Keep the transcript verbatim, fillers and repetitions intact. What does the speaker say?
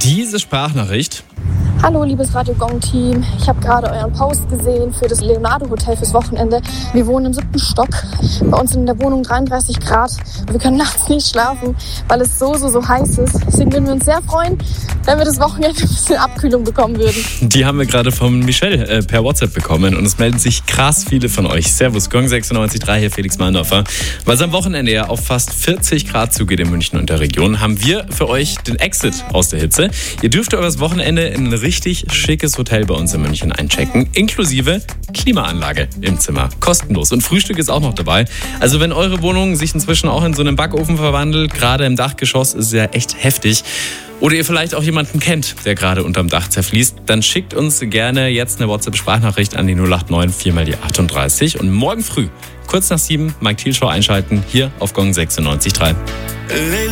diese Sprachnachricht. Hallo, liebes Radio Gong-Team. Ich habe gerade euren Post gesehen für das Leonardo-Hotel fürs Wochenende. Wir wohnen im siebten Stock. Bei uns sind in der Wohnung dreiunddreißig Grad. Wir können nachts nicht schlafen, weil es so, so, so heiß ist. Deswegen würden wir uns sehr freuen, wenn wir das Wochenende ein bisschen Abkühlung bekommen würden. Die haben wir gerade von Michelle äh, per WhatsApp bekommen und es melden sich krass viele von euch. Servus, Gong sechsundneunzig Komma drei, hier Felix Mahndorfer. Weil es am Wochenende ja auf fast vierzig Grad zugeht in München und der Region, haben wir für euch den Exit aus der Hitze. Ihr dürft übers Wochenende in ein richtig schickes Hotel bei uns in München einchecken, inklusive Klimaanlage im Zimmer. Kostenlos. Und Frühstück ist auch noch dabei. Also wenn eure Wohnung sich inzwischen auch in so einen Backofen verwandelt, gerade im Dachgeschoss, ist es ja echt heftig. Oder ihr vielleicht auch jemanden kennt, der gerade unterm Dach zerfließt, dann schickt uns gerne jetzt eine WhatsApp-Sprachnachricht an die null acht neun vier mal die achtunddreißig. Und morgen früh, kurz nach sieben, Mike Thiel Show einschalten, hier auf Gong sechsundneunzig Komma drei.